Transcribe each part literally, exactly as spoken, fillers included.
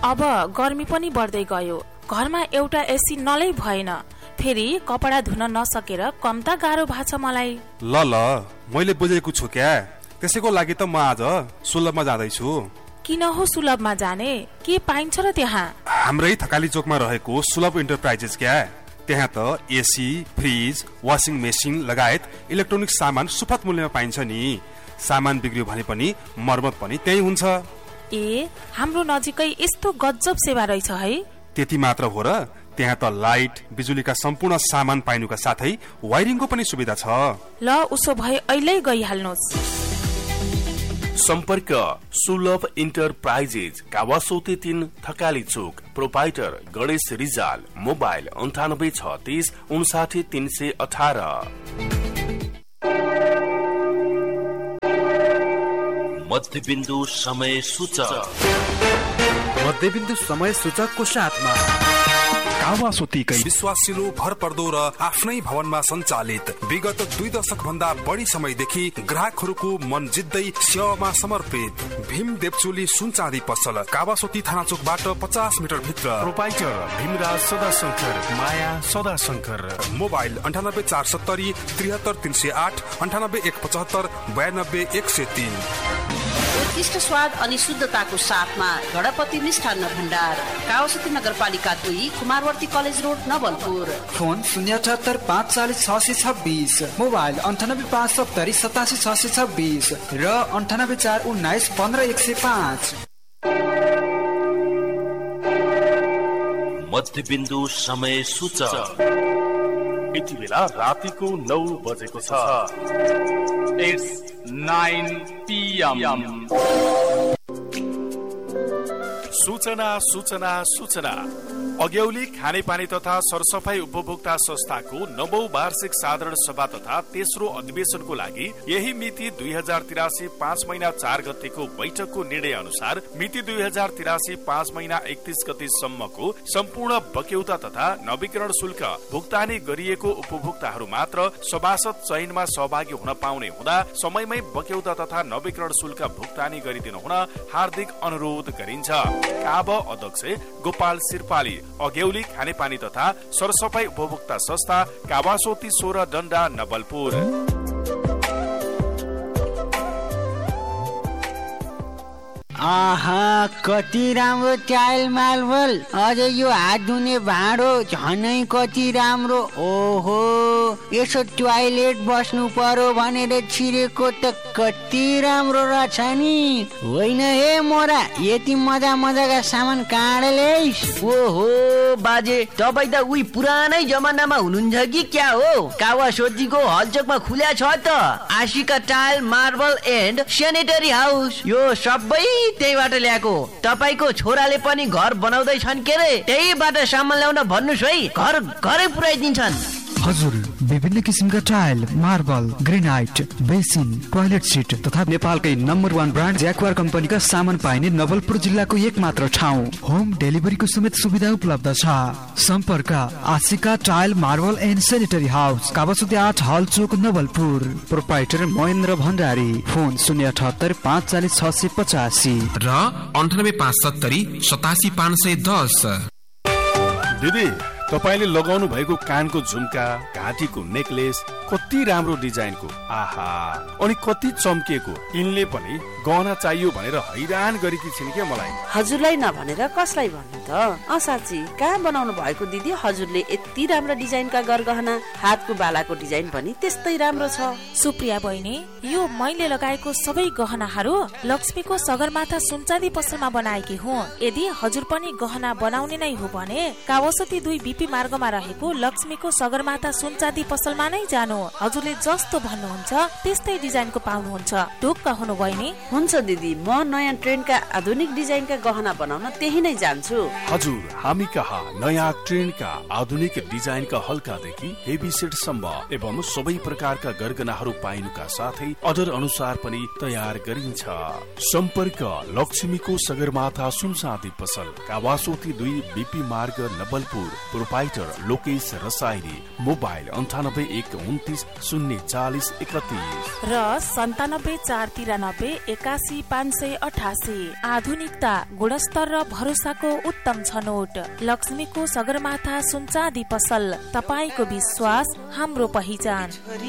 अब गर्मी पनि बढ्दै गयो, घरमा एउटा एसी नलै भएन, फेरि कपडा धुन नसकेर कम त गाह्रो भएको छ मलाई। ल ल मैले बुझेको छु क्या, त्यसैको लागि त म आज सुलभमा जाँदैछु। किन हो सुलभमा जाने, के पाइन्छ र त्यहाँ? हाम्रै थकाली चोकमा रहेको सुलभ इन्टरप्राइजेस क्या, त्यहाँ त एसी, फ्रिज, वाशिङ मेसिन लगायत इलेक्ट्रोनिक सामान सुपथ मूल्यमा पाइन्छ नि। सामान बिग्रियो भने पनि मर्मत पनि त्यही हुन्छ। ए, हाम्रो नजिकै यस्तो गजब सेवा रहेछ है। त्यति मात्र हो र, त्यहाँ त लाइट बिजुलीका सम्पूर्ण सामान पाइनुका साथै वायरिङको पनि सुविधा छ। ल उसो भए अहिले गइहाल्नुहोस्। सम्पर्क सुलभ इन्टरप्राइजेज, कावासोती तीन, थकाली चोक, प्रोपाइटर गणेश रिजाल, मोबाइल अन्ठानब्बे छत्तीस उन्साठी तीन सय अठारह। मध्यबिन्दु समय सूचक। मध्यबिन्दु समय सूचकको साथमा कावासोतीकै विश्वासिलो, भरपर्दो र आफ्नै भवनमा सञ्चालित विगत दुई दशक भन्दा बढी समयदेखि ग्राहकहरूको मन जित्दै सेवामा समर्पित भीम देवचोली सुन चाँदी पसल, कावासोती थाना चोकबाट पचास मिटर भित्र। प्रोपाइटर भीमराज सदाशंकर, माया सदाशंकर। मोबाइल अन्ठानब्बे चार सत्तरी त्रिहत्तर तीन सय आठ, अन्ठानब्बे एक पचहत्तर बयानब्बे एक सय तीन। उत्कृष्ट स्वाद अनि शुद्धताको साथमा गणपति मिष्ठान्न भण्डार, कावासोती नगरपालिका दुई, Kumarwarti college road, Nawalpur. Phone शून्य अठहत्तर पाँच चालिस छ सय छब्बिस, मोबाइल अन्ठानब्बे पाँच सत्तरी सतासी छ सय छब्बिस र अन्ठानब्बे चार उन्नाइस पन्ध्र एक सय पाँच। मध्यबिन्दु समय सूचक। यति बेला रातिको नौ बजेको छ। It's nine p m सूचना सूचना सूचना। अग्यौली खानेपानी तथा सरसफाई उपभोक्ता संस्थाको नवौं वार्षिक साधारण सभा तथा तेस्रो अधिवेशनको लागि यही मिति दुई हजार तिरासी पाँच महिना चार गतेको बैठकको निर्णय अनुसार मिति दुई हजार तिरासी पाँच महिना एकतीस गते सम्मको सम्पूर्ण बक्यौता तथा नवीकरण शुल्क भुक्तानी गरिएको उपभोक्ताहरू मात्र सभासद चयनमा सहभागी हुन पाउने हुँदा समयमै बक्यौता तथा नवीकरण शुल्क भुक्तानी गरिदिनु हुन हार्दिक अनुरोध गरिन्छ। काब अध्यक्ष गोपाल सिरपाली, अग्यौली खानेपानी तथा सरसफाई उपभोक्ता संस्था, कावासोती सोह्र डन्डा, नवलपुर। आहा, कति राम्रो टाइल मार्बल, अझ यो हात धुने भाँडो झनै कति राम्रो। ओहो, यसो टोयलेट बस्नु पर्यो भनेर छिरेको त कति राम्रो रहेछ नि। होइन हे मोरा, यति मजा मजाका सामान कहाँ ल्याइस्? ओहो बाजे, तपाईँ त उही पुरानै जमानामा हुनुहुन्छ कि क्या हो? कावासोतीको हलचोकमा खुल्या छ त Ashika tile marble and sanitary house. यो सबै त्यहीबाट ल्याएको। तपाईँको छोराले पनि घर बनाउँदै छन् के रे, त्यहीबाट सामान ल्याउन भन्नुहोस् है, घर घरै पुर्याइदिन्छन्। हजुर, विभिन्न किसिमका tile, marble, granite, basin, toilet seat तथा नेपालकै नम्बर वान ब्रान्ड ज्याक्वार कम्पनीका सामान पाइने नवलपुर जिल्लाको एक मात्र ठाउँ। होम डेलिभरीको समेत सुविधा उपलब्ध छ। सम्पर्क Ashika tile marble and sanitary house, Kawasoti आठ हलचोक, नवलपुर। प्रोपाइटर महेन्द्र भण्डारी। फोन शून्य अठहत्तर पाँच चालिस छ सय पचासी र अन्ठानब्बे पाँच सत्तरी सतासी पाँच सय दस। दिदी, तपाईले लगाउनु भएको कानको झुम्का, घाँटीको नेकलेस कति राम्रो डिजाइनको, आहा, अनि कति चम्किएको। यिनले पनि गहना चाहियो भनेर हैरान गरेकी छिन् के मलाई। हजुरलाई नभनेर कसलाई भन्नु त? असाची, कहाँ बनाउनु भएको दिदी हजुरले यति राम्रो डिजाइनका गरगहना? हातको बालाको डिजाइन पनि त्यस्तै राम्रो छ। सुप्रिया बहिनी, यो मैले लगाएको सबै गहनाहरू लक्ष्मीको सगरमाथा सुनचाँदी पसलमा बनाएकी हुँ। यदि हजुर पनि गहना बनाउने नै हो भने कावासोती दुई बीपी मार्गमा रहेको लक्ष्मीको सगरमाथा सुनचाँदी पसलमा नै जानु। हजुरले जस्तो भन्नुहुन्छ त्यस्तै डिजाइनको पाउनुहुन्छ। ढुक्क हुनु बहिनी? हुन्छ दिदी, म नयाँ ट्रेन्डका आधुनिक डिजाइनका गहना बनाउन त्यही नै जान्छु। हजुर, हामी कहाँ नयाँ ट्रेन्डका आधुनिक डिजाइनका हल्कादेखि हेभी सेटसम्म एवं सबै प्रकारका गरगहनाहरू पाइनुका साथै अर्डर अनुसार पनि तयार गरिन्छ। सम्पर्क लक्ष्मीको सगरमाथा सुनचाँदी पसल, कावासोती दुई बीपी मार्ग, नवलपुर। प्रोपाइटर लोकेश रसाइली। मोबाइल अन्ठानब्बे एक उन्तिस शून्य चालिस एकतिस र सन्तानब्बे चार तिरानब्बे एकासी पाँच सय अठासी। आधुनिकता, गुणस्तर र भरोसाको उत्तम छनौट। लक्ष्मीको सगरमाथा सुनचाँदी पसल, तपाईको विश्वास हाम्रो पहिचान।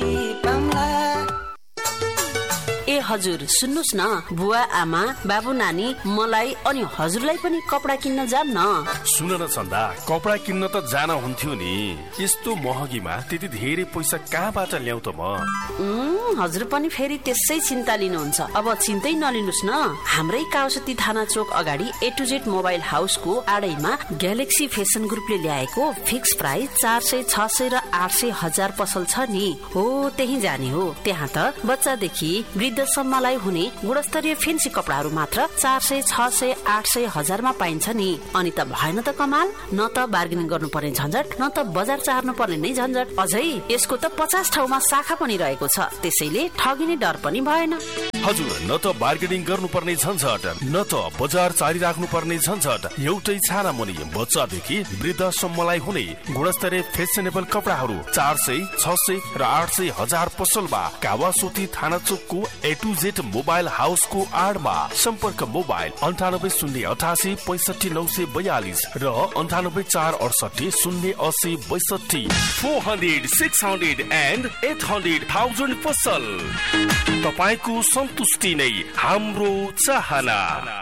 ए हजुर सुन्नुस् न, बुवा आमा बाबु नानी मलाई अनि हजुरलाई पनि कपडा किन्न जाम न। सुन न चन्दा, कपडा किन्न त जान हुन्थ्यो नि, यस्तो महँगीमा त्यति धेरै पैसा कहाँबाट ल्याउ त म? हजुर पनि फेरि त्यसै चिन्ता लिनुहुन्छ। अब चिन्तै नलिनुस् न, हाम्रै काउसती थाना चोक अगाडि ए to Z mobile हाउसको आडैमा galaxy fashion ग्रुपले ल्याएको फिक्स प्राइस चार सय छ सय र आठ सय हजार पसल छ नि। हो त्यही जाने हो। त्यहाँ त बच्चादेखि वृद्धसम्मलाई हुने गुणस्तरीय फेन्सी कपडाहरू मात्र चार सय छ सय आठ सय हजारमा पाइन्छ नि। अनि त भएन त कमाल, न त बार्गेनिङ गर्नुपर्ने झन्झट, न त बजार चार्नु पर्ने नै झन्झट। अझै यसको त पचास ठाउँमा शाखा पनि रहेको छ, त्यसैले ठगिने डर पनि भएन। हजुर, न त बार्गेनिङ गर्नुपर्ने झन्झट, न त बजार चारिराख्नु पर्ने झन्झट। एउटै छाना मुनि बच्चादेखि वृद्धसम्मलाई हुने गुणस्तरीय फेसनेबल कपडाहरू चार सय छ सय र आठ सय हजार पसलमा कावासोती थाना चोकको ए टु जेड मोबाइल हाउसको आडमा। सम्पर्क मोबाइल अन्ठानब्बे शून्य अठासी पैसठी नौ सय बयालिस र अन्ठानब्बे चार अडसठी शून्य असी बैसठी। Four hundred six hundred and at hundred thousand पसल। तपाईँको सन्तुष्टि नै हाम्रो चाहना।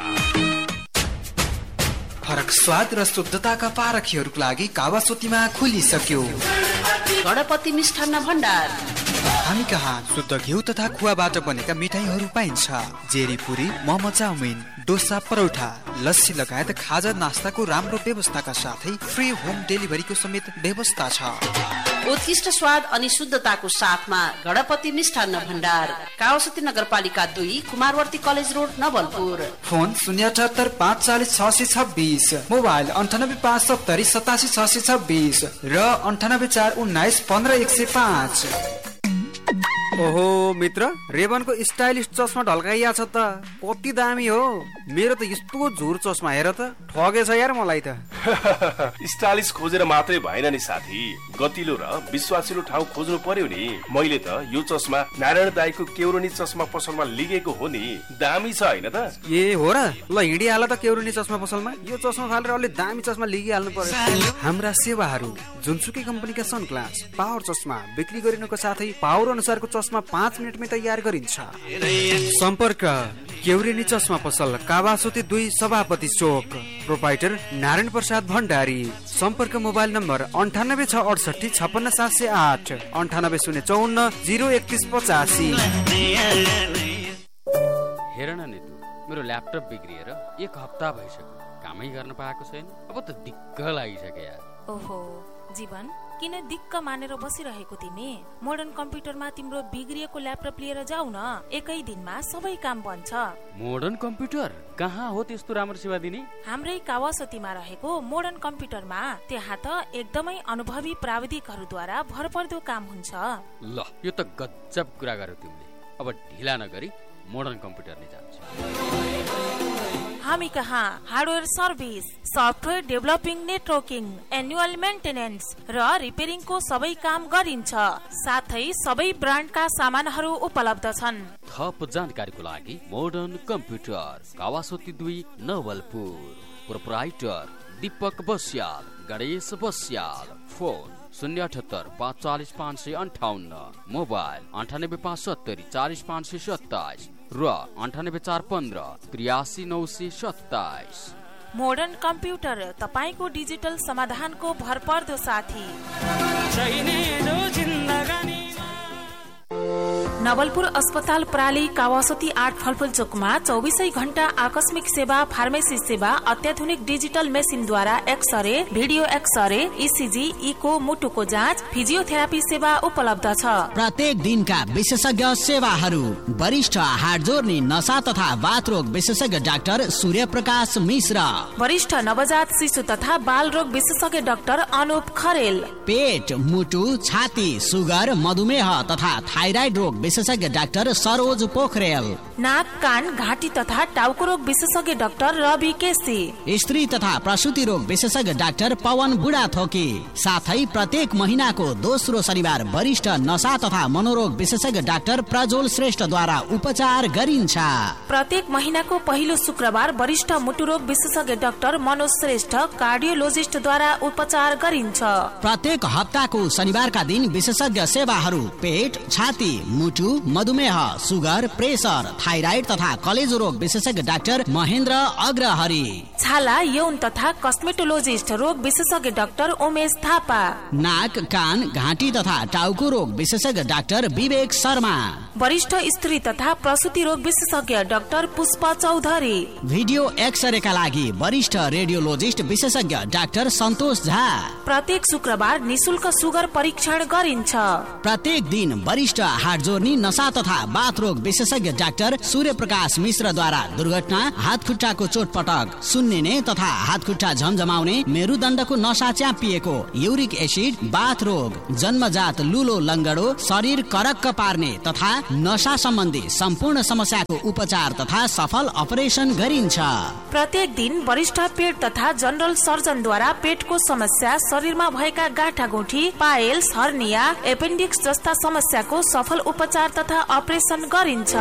फरक स्वाद र शुद्धताका पारखीहरूको लागि कावासोतीमा खुलिसक्यो गणपति मिष्ठान्न भण्डार। हामी कहाँ शुद्ध घिउ तथा खुवाबाट बनेका मिठाईहरू पाइन्छ। जेरी पुरी, मोमो चाउमिन, डोसा, परौठा, लस्सी लगायत खाजा नास्ताको राम्रो व्यवस्थाका साथै फ्री होम डेलिभरीको समेत व्यवस्था छ। उत्कृष्ट स्वाद अनि शुद्धताको साथमा गणपति मिष्ठान्न भण्डार, कावासती नगरपालिका दुई, Kumarwarti college road, Nawalpur. Phone शून्य अठहत्तर पाँच चालिस छ सय छब्बिस, मोबाइल अन्ठानब्बे पाँच सत्तरी सतासी छ सय छब्बिस र अन्ठानब्बे चार उन्नाइस पन्ध्र एक सय पाँच। ओहो मित्र, रेबनको स्टाइलिश चस्मा ढल्काइया छ त, कति दामी हो। मेरो त यस्तो झुर चस्मा हेर त, ठगेछ यार मलाई त। स्टाइलिश खोजेर मात्रै भएन नि साथी, गतिलो र विश्वासिलो ठाउँ खोज्नु पर्यो नि। मैले त यो चस्मा नारायण दाईको केउरोनी चस्मा पसलमा लिगेको हो नि, दामी छ हैन त? ए हो र, ल हिँडिहाल त केउरोनी चस्मा पसलमा। यो चस्मा फालेर अलि दामी चस्मा लिगिहाल्नु पर्यो। हाम्रा सेवाहरू जुनसुकै कम्पनीका सनग्लास, पावर चस्मा बिक्री गरिनुको साथै पावर अनुसारको चस्मा पाँच मिनटमै तयार गरिन्छ। सम्पर्क केउरेनी चस्मा पसल, कावासोती दुई, सभापति चोक, प्रोपाइटर नारायण प्रसाद भण्डारी। सम्पर्क मोबाइल नम्बर अन्ठानब्बे छ अडसठी छप्पन्न सात सय आठ, अन्ठानब्बे शून्य चौन्न जिरो एकतिस पचासी। हेर न नितु, मेरो ल्यापटप बिग्रिएर एक हप्ता भइसक्यो, कामै गर्न पाएको छैन। अब त दिक्क लागिसक्यो यार। ओहो जीवन, किन दिक्क मानेर बसिरहेको तिमी? मोडर्न कम्प्युटरमा तिम्रो बिग्रिएको ल्यापटप लिएर जाऊ न, एकै दिनमा सबै काम बन्छ। मोडर्न कम्प्युटर कहाँ हो त्यस्तो राम्रो सेवा दिने? हाम्रै कावासतीमा रहेको मोडर्न कम्प्युटरमा। त्यहाँ त एकदमै अनुभवी प्राविधिकहरूद्वारा भरपर्दो काम हुन्छ। ल यो त गजब कुरा गर्यौ तिमीले। अब ढिला नगरी मोडर्न कम्प्युटर नै जान्छ। हामी कहाँ hardware service, software developing, networking, annual maintenance र रिपेयरिङको सबै काम गरिन्छ। साथै सबै ब्रान्डका सामानहरू उपलब्ध छन्। थप जानकारीको लागि मोडर्न कम्प्युटर, कावासोती दुई, नवलपुर। प्रोप्राइटर दीपक बस्याल, गणेश बस्याल। फोन शून्य अठहत्तर पाँच चालिस पाँच सय अन्ठाउन्न, मोबाइल अन्ठानब्बे पाँच सत्तरी चालिस पाँच सय सत्ताइस र अन्ठानब्बे चार पन्ध्र त्रियासी नौ सय सत्ताइस। मोडर्न कम्प्युटर तपाईको डिजिटल समाधानको भरपर्दो साथी। नवलपुर अस्पताल प्राली, कावासती आठ, फलफुल चोकमा चौबिसै घण्टा आकस्मिक सेवा, फार्मेसी सेवा, अत्याधुनिक digital मेसिनद्वारा x-ray, video x-ray, ECG, eco, मुटुको जाँच, फिजियोथेरापी सेवा उपलब्ध छ। प्रत्येक दिनका विशेषज्ञ सेवाहरू। वरिष्ठ हाड जोर्नी, नसा तथा वात रोग विशेषज्ञ डाक्टर सूर्य प्रकाश मिश्र। वरिष्ठ नवजात शिशु तथा बाल रोग विशेषज्ञ डाक्टर अनुप खरेल। पेट, मुटु, छाती, सुगर, मधुमेह तथा थाइराइड रोग विशेषज्ञ डाक्टर सरोज पोखरेल। नाक कान घाँटी तथा टाउको रोग विशेषज्ञ डाक्टर रवि केसी, स्त्री तथा प्रसूति रोग विशेषज्ञ डाक्टर पवन बुढा थोकी। साथै प्रत्येक महिनाको दोस्रो शनिबार वरिष्ठ नशा तथा मनोरोग विशेषज्ञ डाक्टर प्रज्वल श्रेष्ठद्वारा उपचार गरिन्छ। प्रत्येक महिनाको पहिलो शुक्रबार वरिष्ठ मुटु रोग विशेषज्ञ डाक्टर मनोज श्रेष्ठ कार्डियोलोजिस्टद्वारा उपचार गरिन्छ। प्रत्येक हप्ताको शनिबारका दिन विशेषज्ञ सेवाहरू पेट, छाती, मुटु, मधुमेह, सुगर, प्रेसर, थाइराइड तथा कलेजो रोग विशेषज्ञ डाक्टर महेन्द्र अग्रहरि। छाला, यौन तथा कस्मेटोलोजिस्ट रोग विशेषज्ञ डाक्टर उमेश थापा। नाक, कान, घाँटी तथा टाउको रोग विशेषज्ञ डाक्टर विवेक शर्मा। वरिष्ठ स्त्री तथा प्रसूति रोग विशेषज्ञ डाक्टर पुष्प चौधरी। भिडियो एक्सरेका लागि वरिष्ठ रेडियोलोजिस्ट विशेषज्ञ डाक्टर सन्तोष झा। प्रत्येक शुक्रबार निशुल्क सुगर परीक्षण गरिन्छ। प्रत्येक दिन वरिष्ठ हार्ट जोर्नी, नशा तथा बाथ रोग विशेषज्ञ डाक्टर सूर्य प्रकाश मिश्रद्वारा दुर्घटना, हात खुट्टाको चोटपटक, सुन्निने तथा हात खुट्टा झमझमाउने, मेरुदण्डको नशा च्यापिएको, युरिक एसिड, बाथ रोग, जन्मजात लुलो लङ्गडो, शरीर करक्क पार्ने तथा नशा सम्बन्धी सम्पूर्ण समस्याको उपचार तथा सफल अपरेसन गरिन्छ। प्रत्येक दिन वरिष्ठ पेट तथा जनरल सर्जनद्वारा पेटको समस्या, शरीरमा भएका गाँठागुठी, पाइल्स, हर्निया, एपेन्डिक्स जस्ता समस्याको सफल उपचार तथा अपरेसन गरिन्छ।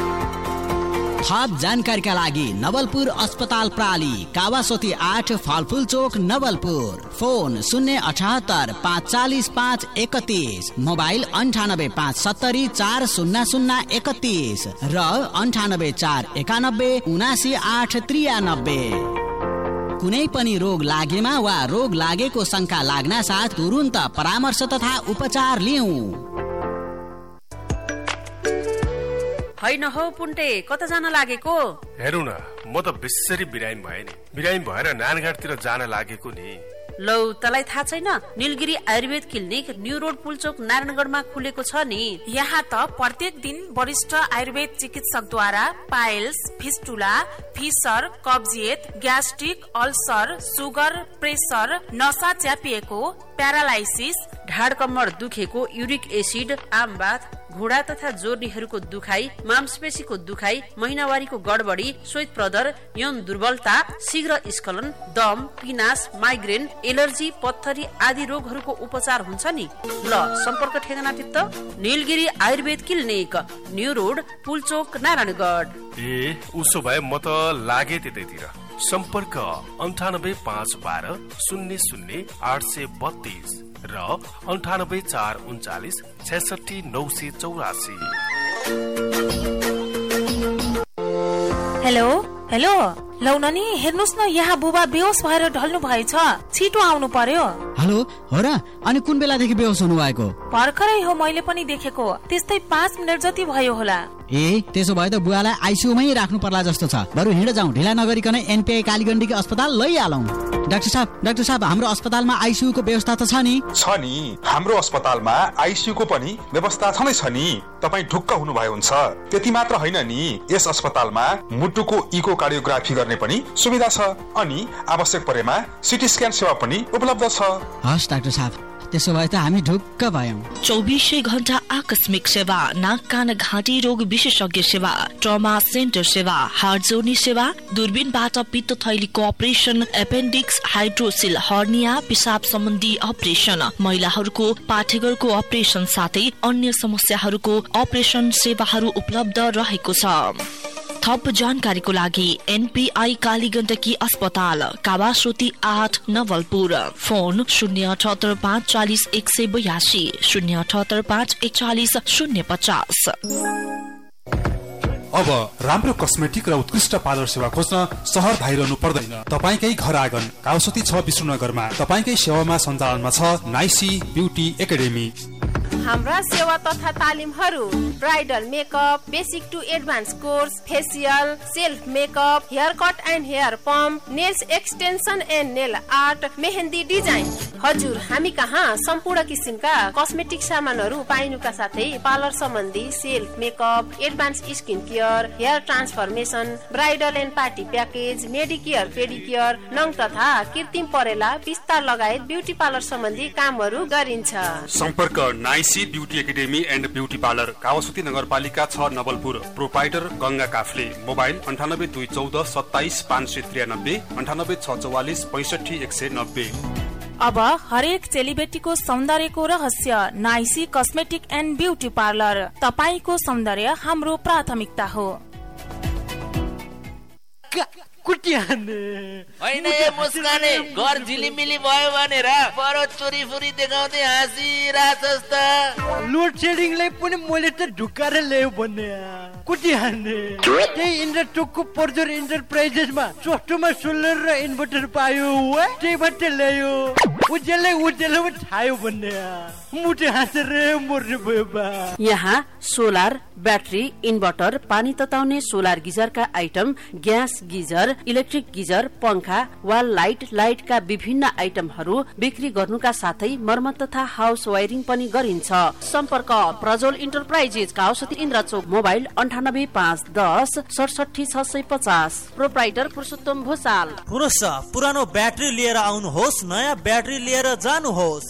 थप जानकारीका लागि नवलपुर अस्पताल प्राली, कावासोती आठ, फलफुल चोक, नवलपुर। फोन शून्य अठहत्तर पाँच चालिस पाँच एकतिस, मोबाइल अन्ठानब्बे पाँच सत्तरी चार शून्य शून्य एकतिस र अन्ठानब्बे चार एकानब्बे उनासी आठ त्रियानब्बे। कुनै पनि रोग लागेमा वा रोग लागेको शंका लाग्न साथ तुरुन्त परामर्श तथा उपचार लिऊ। होइन हौ पुन्टे, कता जान लागेको? हेरौ न, म त बेसरी बिरामी भए नि। बिरामी भएर नानघाटतिर जान लागेको नि। लौ, तलाई थाहा छैन? Nilgiri Ayurveda clinic new road Pulchowk नारायणगढमा खुलेको छ नि। यहाँ त प्रत्येक दिन वरिष्ठ आयुर्वेद चिकित्सकद्वारा पाइल्स, फिस्टुला, फिसर, कब्जियत, ग्यास्ट्रिक, अल्सर, सुगर, प्रेसर, नसा च्यापिएको, प्यारालाइसिस, ढाड कम्मर दुखेको, युरिक एसिड, आमबाथ, घुँडा तथा जोर्नीहरूको दुखाइ, मांसपेशीको दुखाइ, महिनावारीको गडबडी, श्वेत प्रदर, यौन दुर्बलता, शीघ्र स्खलन, दम, पिनास, माइग्रेन, एलर्जी, पत्थरी आदि रोगहरूको उपचार हुन्छ नि। ल, सम्पर्क ठेगाना टिप्त Nilgiri Ayurveda clinic, new road, Pulchowk, Narayangarh. ए, उसो भए म त लागे त्यतैतिर। सम्पर्क अन्ठानब्बे पाँच बाह्र शून्य शून्य आठ सय बत्तीस र अन्ठानब्बे चार उन्चालिस छैसठी नौ सय चौरासी। हेलो हेलो, लौ नानी, हेर्नुस् न, यहाँ बुबा बेहोस भएर ढल्नु भएछ, छिटो आउनु पर्यो। हेलो, हो र? अनि कुन बेलादेखि बेहोस हुनु भएको? भर्खरै हो, मैले पनि देखेको। त्यस्तै पाँच मिनट जति भयो होला। ए, त्यसो भए त बुवालाई आइसियुमै राख्नु पर्ला जस्तो छ। बरु हिँड जाउँ, ढिला नगरिकन एनपीआई कालीगण्डकी अस्पताल लैहालौँ। डाक्टर साहब, डाक्टर साहब, हाम्रो अस्पतालमा आइसियू को व्यवस्था त छ नि? छ नि, हाम्रो अस्पतालमा आइसियू को पनि व्यवस्था छँदै छ नि। तपाई ढुक्क हुनु भयो हुन्छ। त्यति मात्र होइन नि, यस अस्पतालमा मुटुको इको कार्डियोग्राफी गर्ने पनि सुविधा छ अनि आवश्यक परेमा सिटी स्क्यान सेवा पनि उपलब्ध छ। हस् डाक्टर साहब, त्यसो भए त हामी ढुक्क भयौं। चौबीसै घण्टा आकस्मिक सेवा, नाक कान घाँटी रोग विशेषज्ञ सेवा, ट्रमा सेन्टर सेवा, हार्ट जोर्नी सेवा, दूरबीनबाट पित्त थैलीको अपरेसन, एपेन्डिक्स, हाइड्रोसिल, हर्निया, पिसाब सम्बन्धी अपरेसन, महिलाहरूको पाठेघरको अपरेसन साथै अन्य समस्याहरूको अपरेसन सेवाहरू उपलब्ध रहेको छ। थप जानकारीको लागि एनपीआई कालीगण्डकी अस्पताल, कावासोती आठ, नवलपुर। फोन शून्य अठहत्तर पाँच चालिस एक सय बयासी, शून्य अठहत्तर पाँच एकचालिस शून्य पचास। अब राम्रो कस्मेटिक र उत्कृष्ट पार्लर सेवा खोज्न सहर धाइरहनु पर्दैन। तपाईकै घर आँगन कावासोती छ विष्णुनगरमा तपाईकै सेवामा सञ्चालनमा छ नाइसी ब्युटी एकाडेमी। हाम्रा सेवा तथा तालिमहरू bridal makeup, basic to advance course, facial, self makeup, hair cut and hair pump, nails extension and nail art, mehndi design. हजुर, हामी कहाँ सम्पूर्ण किसिमका कस्मेटिक सामानहरू पाइनुका साथै पार्लर सम्बन्धी self makeup, advance skin care, hair transformation, bridal and party package, Medicare, पेडिकेयर, नङ तथा कृत्रिम परेला, विस्तार लगायत ब्युटी पार्लर सम्बन्धी कामहरू गरिन्छ। सम्पर्क नाइसी AC beauty academy and beauty parlour Kawasoti नगरपालिका छ नवलपुर। प्रोपाइटर गंगा काफले। मोबाइल अन्ठानब्बे दुई चौध सत्ताइस पाँच सय त्रियानब्बे अन्ठानब्बे छ चौवालिस पैंसठी एक सय नब्बे। अब हरेक चेलीबेटीको सौन्दर्यको रहस्य नाइसी कस्मेटिक एन्ड ब्यूटी पार्लर। तपाईको सौन्दर्य हाम्रो प्राथमिकता हो। होइन यो मुस्काने घर झिलिमिली भयो भनेर पर चोरी फुरी देखाउँदै हाँसिरहेछस् त। लोड सेडिङलाई पनि मैले त ढुकाएर ल्यायो भन्ने कुटी हान्ने। त्यही इन्डरटोकको पर्जर इन्टरप्राइजेसमा सस्तोमा सोलर र इन्भर्टर पायो त्यहीबाट ल्यायो। उज्यालै उज्यालोमा छायो भन्ने मुटे हाँसेर मर्नु भयो बा। यहाँ सोलर, ब्याट्री, इन्भर्टर, पानी तताउने solar गिजरका item, gas geyser, electric geyser, पंखा, वाल लाइट, लाइटका विभिन्न आइटमहरू बिक्री गर्नुका साथै मर्मत तथा हाउस वायरिङ पनि गरिन्छ। सम्पर्क प्रज्वल इन्टरप्राइजेस काउसती इन्द्रचोक। मोबाइल अन्ठानब्बे पाँच दस सडसठी छ सय पचास। प्रोप्राइटर पुरुषोत्तम भूषाल। पुरुष पुरानो ब्याट्री लिएर आउनुहोस्, नयाँ ब्याट्री लिएर जानुहोस्।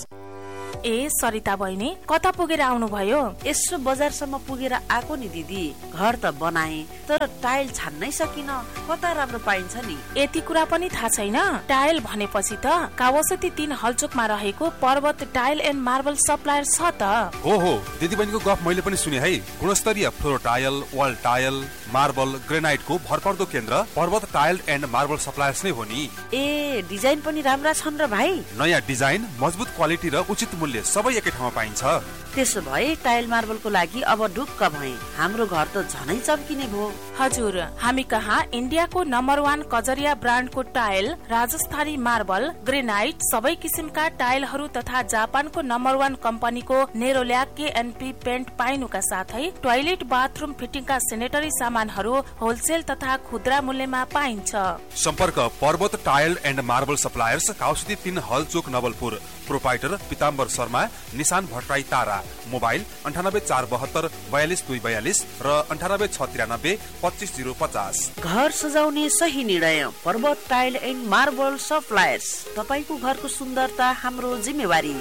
ए सरिता बहिनी कता पुगेर आउनु भयो? यसो बजारसम्म पुगेर आएको नि दिदी। घर त बनाए तर टाइल छान्नै सकिन। कता राम्रो पाइन्छ नि? यति कुरा पनि थाहा छैन? टाइल भनेपछि त कावासती तीन हलचोकमा रहेको पर्वत टाइल एन्ड मार्बल सप्लायर छ त। हो हो दिदी बहिनीको गफ मैले पनि सुने है। गुणस्तरीय floor tile, wall tile, marble, ग्रेनाइटको भरपर्दो केन्द्र पर्वत टाइल एन्ड मार्बल सप्लायर्स नै हो नि। ए डिजाइन पनि राम्रा छन् र भाइ। नयाँ डिजाइन, मजबुत क्वालिटी र उचित मूल्य सबै एकै ठाउँमा पाइन्छ। त्यसो भए टाइल मार्बलको लागि अब ढुक्क भए। हाम्रो घर त झनै चम्किने भयो। हजुर, हामी कहाँ इन्डियाको नम्बर वान कजरिया ब्रान्डको टाइल, राजस्थानी मार्बल, ग्रेनाइट, सबै किसिमका टाइलहरू तथा जापानको नम्बर वान कम्पनीको नेरोल्याक केएनपी पेन्ट पाइनुका साथै टोयलेट बाथरुम फिटिङका सेनेटरी सामानहरू होलसेल तथा खुद्रा मूल्यमा पाइन्छ। सम्पर्क पर्वत टाइल एन्ड मार्बल सप्लायर्स, काउसती तीन हलचोक नवलपुर। प्रोपाइटर पिताम्बर शर्मा, निशान भट्टराई तारा। मोबाइल अन्ठानब्बे चार बहत्तर बयालिस दुई बयालिस र अन्ठानब्बे छ त्रियानब्बे पच्चिस जिरो पचास। घर सजाउने सही निर्णय पर्वत टाइल एन्ड मार्बल सप्लायर्स। तपाईको घरको सुन्दरता हाम्रो जिम्मेवारी।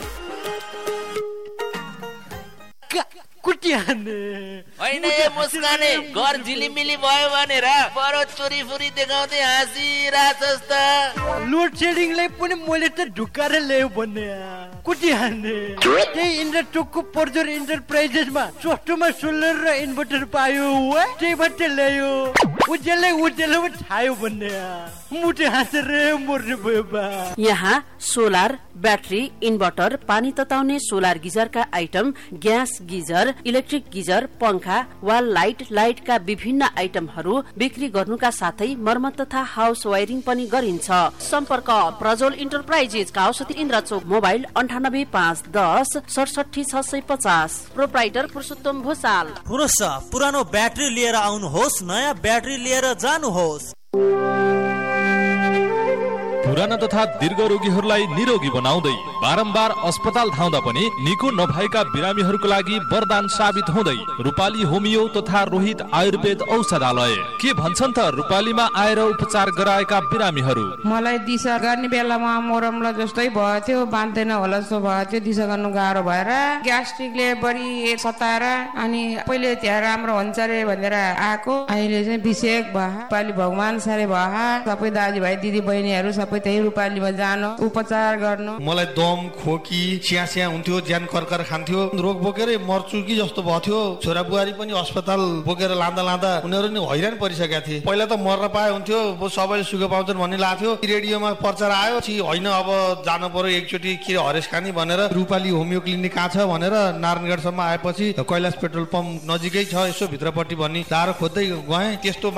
होइन यो मुस्काने घर झिलिमिली भयो भनेर पर चोरी फुरी देखाउँदै हाँसिरहेछस् त। लोड सेडिङलाई पनि मैले त ढुकाएर ल्यायो भन्ने कुटी हान्ने। त्यही इन्डरटोकको पर्जर इन्टरप्राइजेसमा सस्तोमा सोलर र इन्भर्टर पायो त्यहीबाट ल्यायो। उज्यालै उज्यालोमा छायो भन्ने मुटे हाँसेर मर्नु भयो बा। यहाँ सोलर, ब्याट्री, इन्भर्टर, पानी तताउने solar गिजरका item, gas geyser, electric geyser, पंखा, वाल लाइट, लाइटका विभिन्न आइटमहरू बिक्री गर्नुका साथै मर्मत तथा हाउस वायरिङ पनि गरिन्छ। सम्पर्क प्रज्वल इन्टरप्राइजेस काउसती इन्द्रचोक। मोबाइल अन्ठानब्बे पाँच दस सडसठी छ सय पचास। प्रोप्राइटर पुरुषोत्तम भूषाल। पुरुष पुरानो ब्याट्री लिएर आउनुहोस्, नयाँ ब्याट्री लिएर जानुहोस्। पुराना तथा दीर्घ रोगीहरूलाई निरोगी बनाउँदै बारम्बार अस्पताल धाउँदा पनि निको नभएका बिरामीहरूको लागि वरदान साबित हुँदै रूपाली होमियो तथा रोहित आयुर्वेद औषधालय। के भन्छन् त रूपालीमा आएर उपचार गराएका बिरामीहरू? मलाई दिशा गर्ने बेलामा मोरमला जस्तै भयो थियो, बाँध्दैन होला जस्तो भयो थियो, दिशा गर्नु गाह्रो भएर ग्यास्ट्रिकले बढी सताएर अनि पहिले त्यहाँ राम्रो हुन्छ रे भनेर आएको। अहिले चाहिँ विषेक भयो, रूपाली भगवान सारे भयो। सबै दाजुभाइ दिदी बहिनीहरू सबै त्यही रूपालीमा जानु उपचार गर्नु। मलाई दम, खोकी, स्या स्या हुन्थ्यो, ज्यान कर्कर खान्थ्यो, रोग बोकेरै मर्छु कि जस्तो भयो थियो। छोरा बुहारी पनि अस्पताल बोकेर लाँदा लाँदा उनीहरू नि हैरान परिसकेका थिए। पहिला त मर्न पाए हुन्थ्यो, सबैले सुख पाउँछन् भन्ने लाग्थ्यो। रेडियोमा प्रचार आयो कि होइन अब जानु पर्यो एकचोटि के हरेस खानी भनेर रूपाली होमियो क्लिनिक कहाँ छ भनेर नारायणगढसम्म आएपछि कैलाश पेट्रोल पम्प नजिकै छ यसो भित्रपट्टि भन्ने तार खोज्दै गएँ। त्यस्तो